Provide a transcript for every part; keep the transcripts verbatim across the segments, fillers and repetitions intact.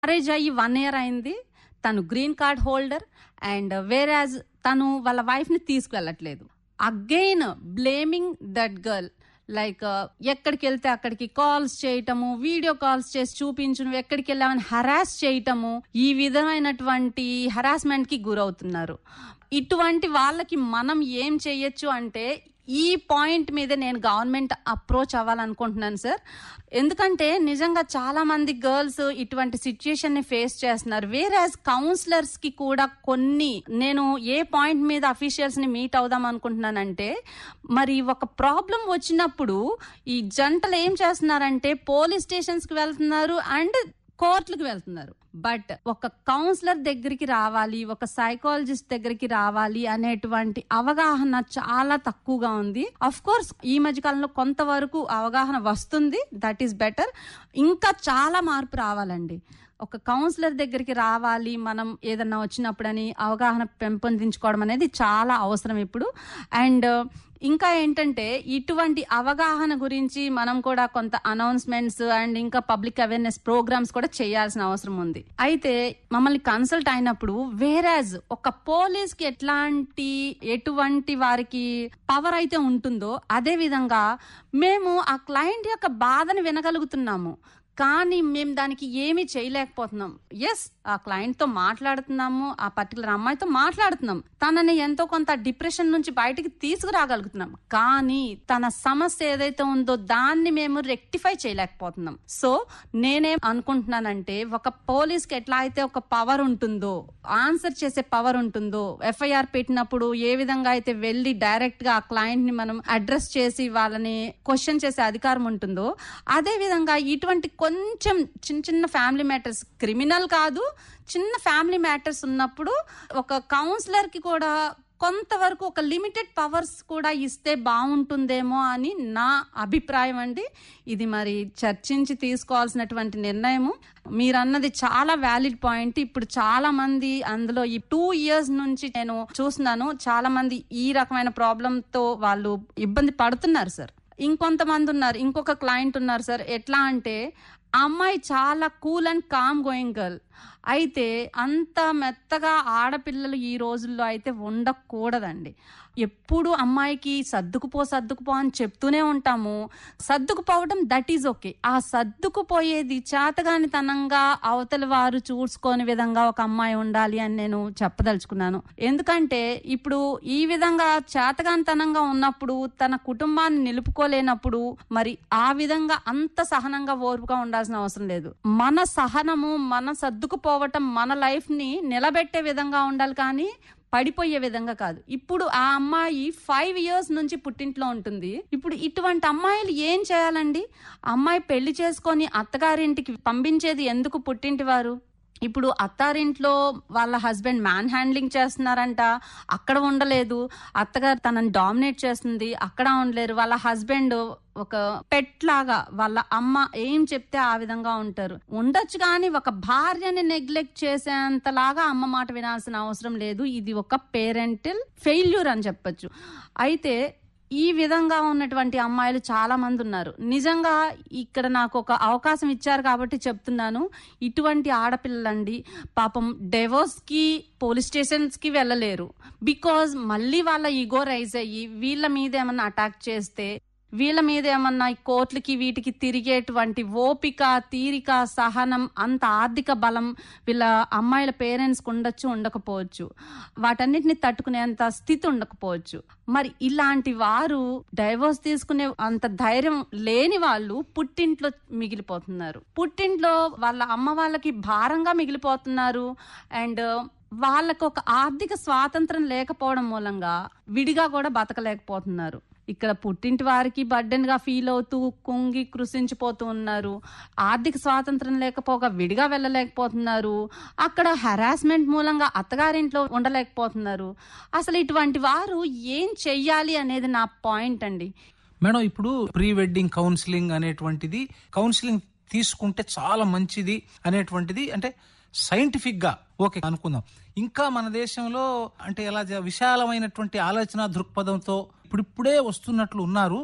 Marriage అయ్యి one year అయింది, తను గ్రీన్ కార్డ్ హోల్డర్, అండ్ వేరాజ్ తను వాళ్ళ వైఫ్ ని తీసుకువెళ్ళట్లేదు. Again blaming that girl. Like ఎక్కడికి వెళ్తే అక్కడికి కాల్స్ చేయటము, వీడియో కాల్స్ చేసి చూపించు నువ్వు ఎక్కడికి వెళ్ళామని హరాస్ చేయటము, ఈ విధమైనటువంటి హరాస్మెంట్ కి గురవుతున్నారు. ఇటువంటి వాళ్ళకి మనం ఏం చేయొచ్చు అంటే, ఈ పాయింట్ మీద నేను గవర్నమెంట్ అప్రోచ్ అవ్వాలనుకుంటున్నాను సార్. ఎందుకంటే నిజంగా చాలా మంది గర్ల్స్ ఇటువంటి సిచ్యుయేషన్ ని ఫేస్ చేస్తున్నారు. వేరాజ్ కౌన్సిలర్స్ కి కూడా కొన్ని, నేను ఏ పాయింట్ మీద అఫీషియల్స్ ని మీట్ అవుదాం అనుకుంటున్నానంటే, మరి ఒక ప్రాబ్లం వచ్చినప్పుడు ఈ జంటలు ఏం చేస్తున్నారంటే పోలీస్ స్టేషన్స్ కి వెళ్తున్నారు అండ్ కోర్టులకు వెళ్తున్నారు. బట్ ఒక కౌన్సిలర్ దగ్గరికి రావాలి, ఒక సైకాలజిస్ట్ దగ్గరికి రావాలి అనేటువంటి అవగాహన చాలా తక్కువగా ఉంది. అఫ్ కోర్స్ ఈ మధ్య కాలంలో కొంతవరకు అవగాహన వస్తుంది, దట్ ఈస్ బెటర్. ఇంకా చాలా మార్పు రావాలండి. ఒక కౌన్సిలర్ దగ్గరికి రావాలి మనం ఏదన్నా వచ్చినప్పుడని అవగాహన పెంపొందించుకోవడం అనేది చాలా అవసరం ఇప్పుడు. అండ్ ఇంకా ఏంటంటే ఇటువంటి అవగాహన గురించి మనం కూడా కొంత అనౌన్స్మెంట్స్ అండ్ ఇంకా పబ్లిక్ అవేర్నెస్ ప్రోగ్రామ్స్ కూడా చేయాల్సిన అవసరం ఉంది. అయితే మమ్మల్ని కన్సల్ట్ అయినప్పుడు వేరాజ్ ఒక పోలీస్ కి ఎట్లాంటి ఎటువంటి వారికి పవర్ అయితే ఉంటుందో అదే విధంగా మేము ఆ క్లయింట్ యొక్క బాధను వినగలుగుతున్నాము, కానీ మేము దానికి ఏమీ చేయలేకపోతున్నాం. ఎస్, ఆ క్లయింట్ తో మాట్లాడుతున్నాము, ఆ పర్టికులర్ అమ్మాయితో మాట్లాడుతున్నాం, తనని ఎంతో కొంత డిప్రెషన్ నుంచి బయటికి తీసుకురాగలుగుతున్నాం, కానీ తన సమస్య ఏదైతే ఉందో దాన్ని మేము రెక్టిఫై చేయలేకపోతున్నాం. సో నేనేం అనుకుంటున్నానంటే, ఒక పోలీస్ కి ఎట్లా అయితే ఒక పవర్ ఉంటుందో, ఆన్సర్ చేసే పవర్ ఉంటుందో, ఎఫ్ఐఆర్ పెట్టినప్పుడు ఏ విధంగా అయితే వెళ్లి డైరెక్ట్ గా ఆ క్లయింట్ ని మనం అడ్రస్ చేసి వాళ్ళని క్వశ్చన్ చేసే అధికారం ఉంటుందో, అదే విధంగా ఇటువంటి కొంచెం చిన్న చిన్న ఫ్యామిలీ మ్యాటర్స్, క్రిమినల్ కాదు, చిన్న ఫ్యామిలీ మ్యాటర్స్ ఉన్నప్పుడు ఒక కౌన్సిలర్ కి కూడా కొంతవరకు ఒక లిమిటెడ్ పవర్స్ కూడా ఇస్తే బాగుంటుందేమో అని నా అభిప్రాయం అండి. ఇది మరి చర్చించి తీసుకోవాల్సినటువంటి నిర్ణయము. మీరన్నది చాలా వ్యాలిడ్ పాయింట్. ఇప్పుడు చాలా మంది అందులో ఈ టూ ఇయర్స్ నుంచి నేను చూస్తున్నాను, చాలా మంది ఈ రకమైన ప్రాబ్లం తో వాళ్ళు ఇబ్బంది పడుతున్నారు సార్. ఇంకొంతమంది ఉన్నారు, ఇంకొక క్లయింట్ ఉన్నారు సార్. ఎట్లా అంటే ఆ అమ్మాయి చాలా cool and calm going girl. అయితే అంత మెత్తగా ఆడపిల్లలు ఈ రోజుల్లో అయితే ఉండకూడదండి. ఎప్పుడు అమ్మాయికి సర్దుకుపో సర్దుకుపో అని చెప్తూనే ఉంటాము. సర్దుకుపోవడం దట్ ఈజ్ ఓకే. ఆ సర్దుకుపోయేది చేతగానితనంగా అవతల వారు చూసుకొని విధంగా ఒక అమ్మాయి ఉండాలి అని నేను చెప్పదలుచుకున్నాను. ఎందుకంటే ఇప్పుడు ఈ విధంగా చేతగానితనంగా ఉన్నప్పుడు తన కుటుంబాన్ని నిలుపుకోలేనప్పుడు మరి ఆ విధంగా అంత సహనంగా ఓర్పుగా ఉండాల్సిన అవసరం లేదు. మన సహనము, మన సర్దుకుపోవటం మన లైఫ్ ని నిలబెట్టే విధంగా ఉండాలి, కానీ పడిపోయే విధంగా కాదు. ఇప్పుడు ఆ అమ్మాయి ఫైవ్ ఇయర్స్ నుంచి పుట్టింట్లో ఉంటుంది. ఇప్పుడు ఇటువంటి అమ్మాయిలు ఏం చేయాలండి? అమ్మాయి పెళ్లి చేసుకొని అత్తగారింటికి పంపించేది ఎందుకు పుట్టింటి వారు? ఇప్పుడు అత్తారింట్లో వాళ్ళ హస్బెండ్ మ్యాన్ హ్యాండ్లింగ్ చేస్తున్నారంట, అక్కడ ఉండలేదు. అత్తగారు తనని డామినేట్ చేస్తుంది, అక్కడ ఉండలేరు. వాళ్ళ హస్బెండ్ ఒక పెట్ లాగా వాళ్ళ అమ్మ ఏం చెప్తే ఆ విధంగా ఉంటారు. ఉండొచ్చు, కానీ ఒక భార్యని నెగ్లెక్ట్ చేసేంతలాగా అమ్మ మాట వినాల్సిన అవసరం లేదు. ఇది ఒక పేరెంటల్ ఫెయిల్యూర్ అని చెప్పొచ్చు. అయితే ఈ విధంగా ఉన్నటువంటి అమ్మాయిలు చాలా మంది ఉన్నారు. నిజంగా ఇక్కడ నాకు ఒక అవకాశం ఇచ్చారు కాబట్టి చెప్తున్నాను. ఇటువంటి ఆడపిల్లలండి పాపం డివోర్స్ కి పోలీస్ స్టేషన్స్ కి వెళ్ళలేరు. బికాజ్ మళ్ళీ వాళ్ళ ఈగో రైజ్ అయ్యి వీళ్ళ మీద ఏమన్నా అటాక్ చేస్తే, వీళ్ళ మీద ఏమన్నా కోర్టులకి వీటికి తిరిగేటువంటి ఓపిక, తీరిక, సహనం, అంత ఆర్థిక బలం వీళ్ళ అమ్మాయిల పేరెంట్స్కి ఉండొచ్చు, ఉండకపోవచ్చు. వాటన్నిటిని తట్టుకునేంత స్థితి ఉండకపోవచ్చు. మరి ఇలాంటి వారు డైవోర్స్ తీసుకునే అంత ధైర్యం లేని వాళ్ళు పుట్టింట్లో మిగిలిపోతున్నారు. పుట్టింట్లో వాళ్ళ అమ్మ వాళ్ళకి భారంగా మిగిలిపోతున్నారు. అండ్ వాళ్ళకు ఒక ఆర్థిక స్వాతంత్రం లేకపోవడం మూలంగా విడిగా కూడా బతకలేకపోతున్నారు. ఇక్కడ పుట్టింటి వారికి బర్డెన్ గా ఫీల్ అవుతూ కుంగి కృషించిపోతూ ఉన్నారు. ఆర్థిక స్వాతంత్రం లేకపోగా విడిగా వెళ్ళలేకపోతున్నారు. అక్కడ హెరాస్మెంట్ మూలంగా అత్తగారింట్లో ఉండలేకపోతున్నారు. అసలు ఇటువంటి వారు ఏం చెయ్యాలి అనేది నా పాయింట్ అండి. మేడం, ఇప్పుడు ప్రీ వెడ్డింగ్ కౌన్సిలింగ్ అనేటువంటిది, కౌన్సిలింగ్ తీసుకుంటే చాలా మంచిది అనేటువంటిది అంటే సైంటిఫిక్ గా ఓకే అనుకుందాం. ఇంకా మన దేశంలో అంటే ఎలా విశాలమైనటువంటి ఆలోచన దృక్పథంతో ఇప్పుడిప్పుడే వస్తున్నట్లు ఉన్నారు.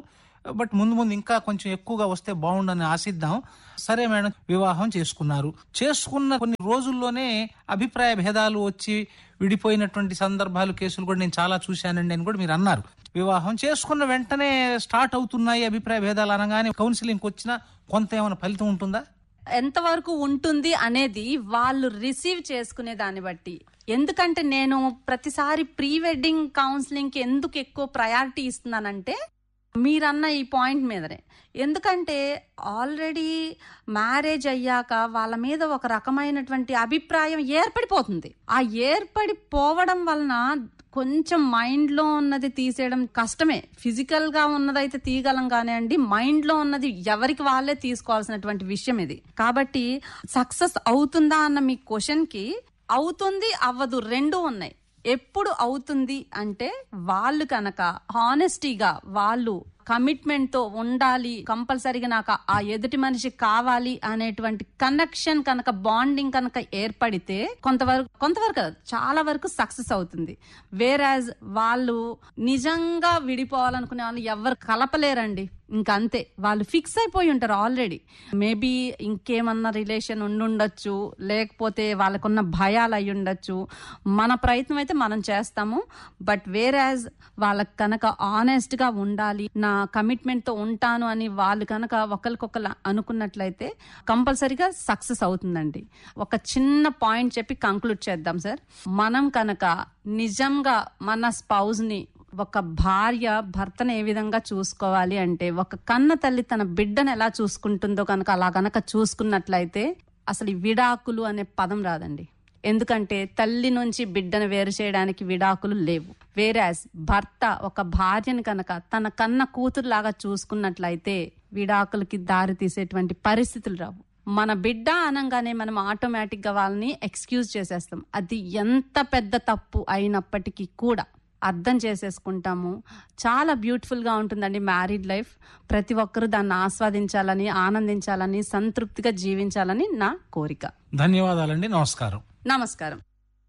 బట్ ముందు ముందు ఇంకా కొంచెం ఎక్కువగా వస్తే బాగుండని ఆశిద్దాం. సరే మేడం, వివాహం చేసుకున్నారు. చేసుకున్న కొన్ని రోజుల్లోనే అభిప్రాయ భేదాలు వచ్చి విడిపోయినటువంటి సందర్భాలు, కేసులు కూడా నేను చాలా చూశానండి అని కూడా మీరు అన్నారు. వివాహం చేసుకున్న వెంటనే స్టార్ట్ అవుతున్నాయి అభిప్రాయ భేదాలు అనగానే కౌన్సిలింగ్ వచ్చినా కొంత ఏమైనా ఫలితం ఉంటుందా? ఎంతవరకు ఉంటుంది అనేది వాళ్ళు రిసీవ్ చేసుకునే దాన్ని బట్టి. ఎందుకంటే నేను ప్రతిసారి ప్రీ వెడ్డింగ్ కౌన్సిలింగ్ కి ఎందుకు ఎక్కువ ప్రయారిటీ ఇస్తున్నానంటే మీరన్న ఈ పాయింట్ మీదనే. ఎందుకంటే ఆల్రెడీ మ్యారేజ్ అయ్యాక వాళ్ళ మీద ఒక రకమైనటువంటి అభిప్రాయం ఏర్పడిపోతుంది. ఆ ఏర్పడిపోవడం వలన కొంచెం మైండ్ లో ఉన్నది తీసేయడం కష్టమే. ఫిజికల్ గా ఉన్నదైతే తీయగలం కానివ్వండి, మైండ్ లో ఉన్నది ఎవరికి వాళ్ళే తీసుకోవాల్సినటువంటి విషయం ఇది. కాబట్టి సక్సెస్ అవుతుందా అన్న మీ క్వశ్చన్ కి అవుతుంది, అవ్వదు, రెండు ఉన్నాయి. ఎప్పుడు అవుతుంది అంటే వాళ్ళు కనుక హానెస్టీగా వాళ్ళు కమిట్మెంట్ తో ఉండాలి, కంపల్సరీగా నాకు ఆ ఎదుటి మనిషి కావాలి అనేటువంటి కనెక్షన్ కనుక, బాండింగ్ కనుక ఏర్పడితే కొంతవరకు కొంతవరకు చాలా వరకు సక్సెస్ అవుతుంది. వేరాజ్ వాళ్ళు నిజంగా విడిపోవాలనుకునే వాళ్ళు ఎవరు కలపలేరండి. ఇంకంతే, వాళ్ళు ఫిక్స్ అయిపోయి ఉంటారు ఆల్రెడీ. మేబీ ఇంకేమన్నా రిలేషన్ ఉండుండొచ్చు, లేకపోతే వాళ్ళకున్న భయాలు అయి ఉండొచ్చు. మన ప్రయత్నం అయితే మనం చేస్తాము. బట్ వేరాజ్ వాళ్ళకి కనుక ఆనెస్ట్ గా ఉండాలి, నా కమిట్మెంట్ తో ఉంటాను అని వాళ్ళు కనుక ఒకరికొకరు అనుకున్నట్లయితే కంపల్సరీగా సక్సెస్ అవుతుందండి. ఒక చిన్న పాయింట్ చెప్పి కంక్లూడ్ చేద్దాం సార్. మనం కనుక నిజంగా మన స్పౌజ్ ని, ఒక భార్య భర్తను ఏ విధంగా చూసుకోవాలి అంటే, ఒక కన్న తల్లి తన బిడ్డను ఎలా చూసుకుంటుందో కనుక అలా కనుక చూసుకున్నట్లయితే అసలు ఈ విడాకులు అనే పదం రాదండి. ఎందుకంటే తల్లి నుంచి బిడ్డను వేరు చేయడానికి విడాకులు లేవు. వేరాజ్ భర్త ఒక భార్యను కనుక తన కన్న కూతురు లాగా చూసుకున్నట్లయితే విడాకులకి దారి తీసేటువంటి పరిస్థితులు రావు. మన బిడ్డ అనగానే మనం ఆటోమేటిక్ గా వాళ్ళని ఎక్స్క్యూజ్ చేసేస్తాం. అది ఎంత పెద్ద తప్పు అయినప్పటికీ కూడా అర్థం చేసేసుకుంటాము. చాలా బ్యూటిఫుల్ గా ఉంటుందండి మ్యారీడ్ లైఫ్. ప్రతి ఒక్కరూ దాన్ని ఆస్వాదించాలని, ఆనందించాలని, సంతృప్తిగా జీవించాలని నా కోరిక. ధన్యవాదాలండి. నమస్కారం. నమస్కారం.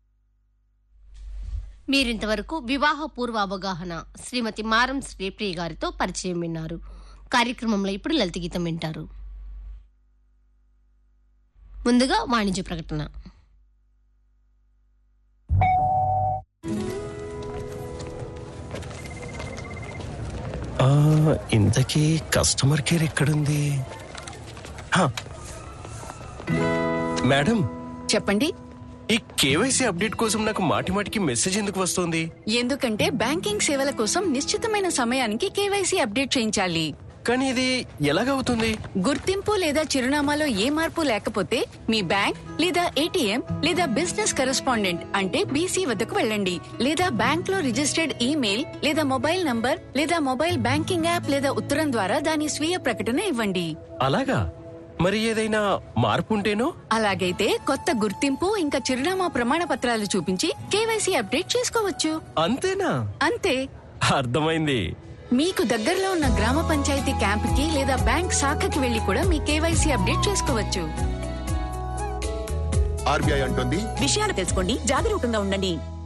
మీరింతవరకు వివాహ పూర్వ అవగాహన శ్రీమతి మారం శ్రీప్రియ గారితో పరిచయం విన్నారు. కార్యక్రమంలో ఇప్పుడు లలిత గీతం వింటారు. ముందుగా వాణిజ్య ప్రకటన. ఇంతకీ కస్టమర్ కేర్ ఎక్కడుంది? మేడం చెప్పండి. ఈ కేవైసీ అప్డేట్ కోసం నాకు మాటి మాటికి మెసేజ్ ఎందుకు వస్తుంది? ఎందుకంటే బ్యాంకింగ్ సేవల కోసం నిశ్చితమైన సమయానికి కేవైసీ అప్డేట్ చేయించాలి. కానీ ఇది ఎలాగవుతుంది? గుర్తింపు లేదా చిరునామాలో ఏ మార్పు లేకపోతే మీ బ్యాంక్ లేదా ఏటీఎం లేదా బిజినెస్ కరెస్పాండెంట్ అంటే బీసీ వద్దకు వెళ్ళండి. లేదా బ్యాంక్ లో రిజిస్టర్డ్ ఈమెయిల్ లేదా మొబైల్ నంబర్ లేదా మొబైల్ బ్యాంకింగ్ యాప్ లేదా ఉత్తరం ద్వారా దాని స్వీయ ప్రకటన ఇవ్వండి. అలాగా? మరి ఏదైనా మార్పు ఉంటేనో? అలాగైతే కొత్త గుర్తింపు ఇంకా చిరునామా ప్రమాణ పత్రాలు చూపించి కేవైసీ అప్డేట్ చేసుకోవచ్చు. అంతేనా? అంతే. అర్థమైంది. మీకు దగ్గరలో ఉన్న గ్రామ పంచాయతీ క్యాంపుకి లేదా బ్యాంక్ శాఖకి వెళ్లి కూడా మీ కేవైసీ అప్డేట్ చేసుకోవచ్చు. ఆర్బీఐ అంటుంది, విషయాలు తెలుసుకోండి, జాగరూకంగా ఉండండి.